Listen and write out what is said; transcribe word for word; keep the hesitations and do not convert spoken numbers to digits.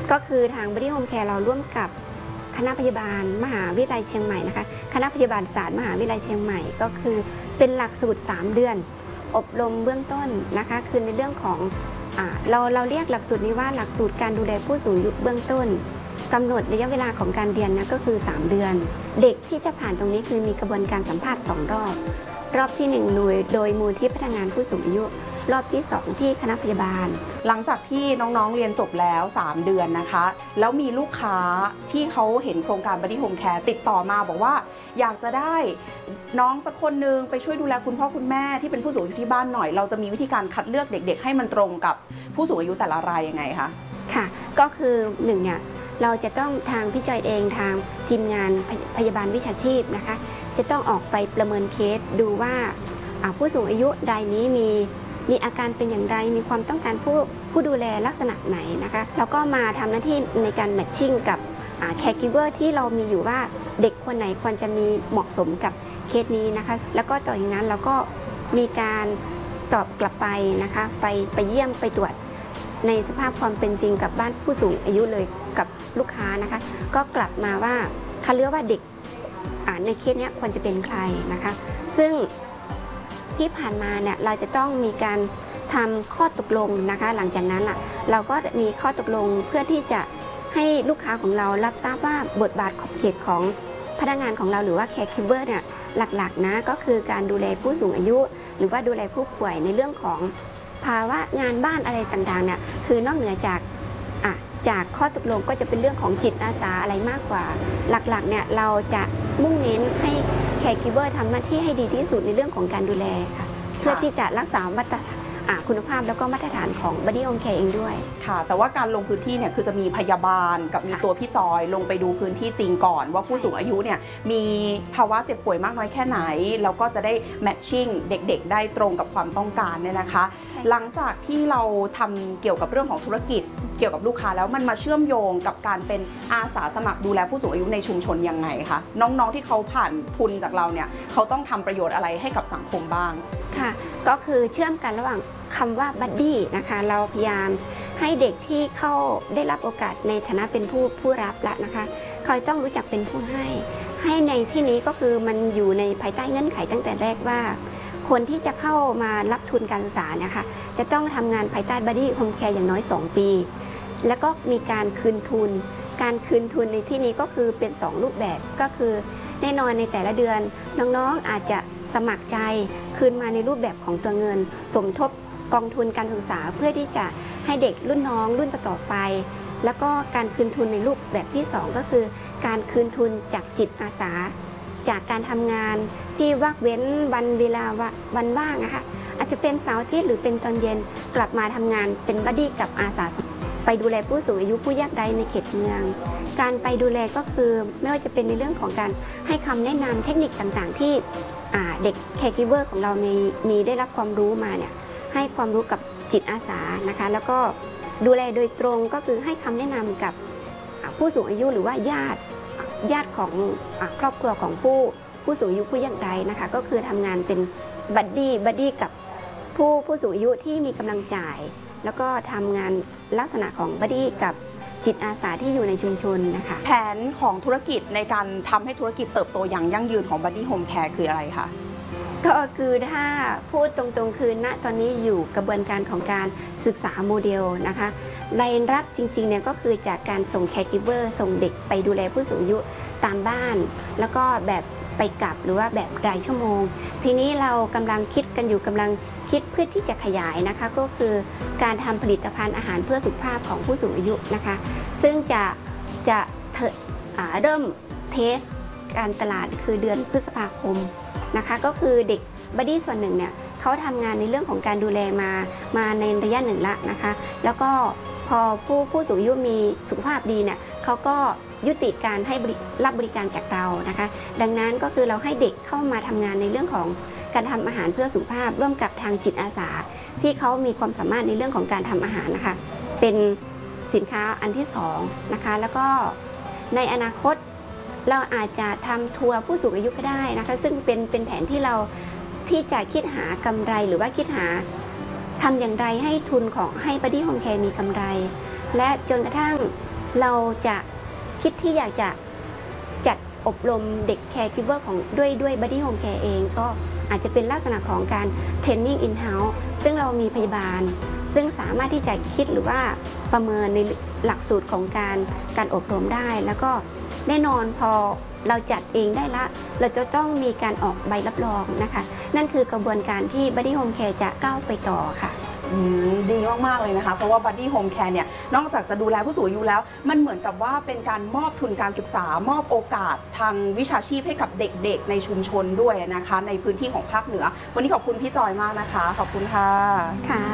ก็คือทางบริโภคแคร์เราร่วมกับคณะพยาบาลมหาวิทยาลัยเชียงใหม่นะคะคณะพยาบาลศาสตร์มหาวิทยาลัยเชียงใหม่ก็คือเป็นหลักสูตรสามเดือนอบรมเบื้องต้นนะคะคือในเรื่องของอ่าเราเราเรียกหลักสูตรนี้ว่าหลักสูตรการดูแลผู้สูงอายุเบื้องต้นกำหนดระยะเวลาของการเรียนนะก็คือสามเดือนเด็กที่จะผ่านตรงนี้คือมีกระบวนการสัมภาษณ์สองรอบรอบที่หนึ่งหน่วยโดยมูลที่พัฒนาผู้สูงอายุรอบที่สองที่คณะพยาบาลหลังจากที่น้องๆเรียนจบแล้วสามเดือนนะคะแล้วมีลูกค้าที่เขาเห็นโครงการ Buddy Home Care ติดต่อมาบอกว่าอยากจะได้น้องสักคนนึงไปช่วยดูแลคุณพ่อคุณแม่ที่เป็นผู้สูงอายุที่บ้านหน่อยเราจะมีวิธีการคัดเลือกเด็กๆให้มันตรงกับผู้สูงอายุแต่ละรายยังไงคะค่ะก็คือหนึ่งเนี่ยเราจะต้องทางพี่จอยเองทางทีมงานพยาบาลวิชาชีพนะคะจะต้องออกไปประเมินเคสดูว่าผู้สูงอายุรายนี้มีมีอาการเป็นอย่างไรมีความต้องการผู้ผู้ดูแลลักษณะไหนนะคะแล้วก็มาทำหน้าที่ในการแมทชิ่งกับแคร์กิฟเวอร์ที่เรามีอยู่ว่าเด็กคนไหนควรจะมีเหมาะสมกับเคสนี้นะคะแล้วก็ต่อจากนั้นเราก็มีการตอบกลับไปนะคะไปไปเยี่ยมไปตรวจในสภาพความเป็นจริงกับบ้านผู้สูงอายุเลยกับลูกค้านะคะก็กลับมาว่าคัดเลือกว่าเด็กในเคสนี้ควรจะเป็นใครนะคะซึ่งที่ผ่านมาเนี่ยเราจะต้องมีการทำข้อตกลงนะคะหลังจากนั้นล่ะเราก็มีข้อตกลงเพื่อที่จะให้ลูกค้าของเรารับทราบว่าบทบาทขอบเขตของพนักงานของเราหรือว่าแคร์กิฟเวอร์เนี่ยหลักๆนะก็คือการดูแลผู้สูงอายุหรือว่าดูแลผู้ป่วยในเรื่องของภาวะงานบ้านอะไรต่างๆเนี่ยคือนอกเหนือจากอ่ะจากข้อตกลงก็จะเป็นเรื่องของจิตอาสาอะไรมากกว่าหลักๆเนี่ยเราจะมุ่งเน้นให้แคร์กิฟเวอร์ทำหน้าที่ให้ดีที่สุดในเรื่องของการดูแลค่ะเพื่อที่จะรักษามาตรฐานคุณภาพแล้วก็มาตรฐานของ Buddy Home Care เองด้วยค่ะแต่ว่าการลงพื้นที่เนี่ยคือจะมีพยาบาลกับมีตัวพี่จอยลงไปดูพื้นที่จริงก่อนว่าผู้สูงอายุเนี่ยมีภาวะเจ็บป่วยมากน้อยแค่ไหนแล้วก็จะได้แมทชิ่งเด็กๆได้ตรงกับความต้องการเนี่ยนะคะหลังจากที่เราทำเกี่ยวกับเรื่องของธุรกิจเกี่ยวกับลูกค้าแล้วมันมาเชื่อมโยงกับการเป็นอาสาสมัครดูแลผู้สูงอายุในชุมชนยังไงคะน้องๆที่เขาผ่านทุนจากเราเนี่ยเขาต้องทำประโยชน์อะไรให้กับสังคมบ้างค่ะก็คือเชื่อมกันระหว่างคำว่าบัดดี้นะคะเราพยายามให้เด็กที่เข้าได้รับโอกาสในฐานะเป็นผู้ผู้รับแล้วนะคะเขาต้องรู้จักเป็นผู้ให้ให้ในที่นี้ก็คือมันอยู่ในภายใต้เงื่อนไขตั้งแต่แรกว่าคนที่จะเข้ามารับทุนการศึกษานะคะจะต้องทำงานภายใต้ Buddy Home Care อย่างน้อยสองปีแล้วก็มีการคืนทุนการคืนทุนในที่นี้ก็คือเป็นสองรูปแบบก็คือแน่นอนในแต่ละเดือนน้องๆอาจจะสมัครใจคืนมาในรูปแบบของตัวเงินสมทบกองทุนการศึกษาเพื่อที่จะให้เด็กรุ่นน้องรุ่นต่อไปแล้วก็การคืนทุนในรูปแบบที่สองก็คือการคืนทุนจากจิตอาสาจากการทำงานที่ว่างเว้นวันเวลาวันว่างนะคะอาจจะเป็นเสาร์อาทิตย์หรือเป็นตอนเย็นกลับมาทำงานเป็นบัดดี้กับอาสาไปดูแลผู้สูงอายุผู้ยากไร้ในเขตเมืองการไปดูแลก็คือไม่ว่าจะเป็นในเรื่องของการให้คำแนะนำเทคนิคต่างๆที่เด็กแคร์กิฟเวอร์ของเรามีมีได้รับความรู้มาเนี่ยให้ความรู้กับจิตอาสานะคะแล้วก็ดูแลโดยตรงก็คือให้คำแนะนำกับผู้สูงอายุหรือว่าญาติญาติของครอบครัวของผู้ผู้สูงอายุผู้ยากไร้นะคะก็คือทำงานเป็นบัดดี้บัดดี้กับผู้ผู้สูงอายุที่มีกำลังจ่ายแล้วก็ทำงานลักษณะของบัดดี้กับจิตอาสาที่อยู่ในชุมชนนะคะแผนของธุรกิจในการทำให้ธุรกิจเติบโตอย่างยั่งยืนของ Buddy Home Care คืออะไรคะก็คือถ้าพูดตรงๆคือณตอนนี้อยู่กระบวนการของการศึกษาโมเดลนะคะรายรับจริงๆเนี่ยก็คือจากการส่งแคร์กิฟเวอร์ส่งเด็กไปดูแลผู้สูงอายุตามบ้านแล้วก็แบบไปกลับหรือว่าแบบรายชั่วโมงทีนี้เรากำลังคิดกันอยู่กำลังคิดเพื่อที่จะขยายนะคะก็คือการทำผลิตภัณฑ์อาหารเพื่อสุขภาพของผู้สูงอายุนะคะซึ่งจะจะเริ่มเทสการตลาดคือเดือนพฤษภาคมนะคะก็คือเด็กบัดดี้ส่วนหนึ่งเนี่ยเขาทำงานในเรื่องของการดูแลมามาในระยะหนึ่งละนะคะแล้วก็พอผู้ผู้สูงอายุมีสุขภาพดีเนี่ยเขาก็ยุติการให้รับบริการจากเรานะคะดังนั้นก็คือเราให้เด็กเข้ามาทำงานในเรื่องของการทำอาหารเพื่อสุขภาพร่วมกับทางจิตอาสาที่เขามีความสามารถในเรื่องของการทำอาหารนะคะเป็นสินค้าอันที่สองนะคะแล้วก็ในอนาคตเราอาจจะทำทัวร์ผู้สูงอายุก็ได้นะคะซึ่งเป็นเป็นแผนที่เราที่จะคิดหากำไรหรือว่าคิดหาทำอย่างไรให้ทุนของให้ Buddy Home Care มีกำไรและจนกระทั่งเราจะคิดที่อยากจะจัดอบรมเด็กแคร์กิฟเวอร์ของด้วยด้วย Buddy Home Care เองก็อาจจะเป็นลักษณะของการเทรนนิ่งอินเฮ้าส์ซึ่งเรามีพยาบาล ซึ่งสามารถที่จะคิดหรือว่าประเมินในหลักสูตรของการการอบรมได้ แล้วก็แน่นอนพอเราจัดเองได้ละ เราจะต้องมีการออกใบรับรองนะคะ นั่นคือกระบวนการที่ Buddy Home Care จะก้าวไปต่อค่ะอืมดีมากๆเลยนะคะ เพราะว่า Buddy Home Care เนี่ยนอกจากจะดูแลผู้สูงอายุแล้ว มันเหมือนกับว่าเป็นการมอบทุนการศึกษามอบโอกาสทางวิชาชีพให้กับเด็กๆในชุมชนด้วยนะคะ ในพื้นที่ของภาคเหนือ วันนี้ขอบคุณพี่จอยมากนะคะ ขอบคุณค่ะค่ะ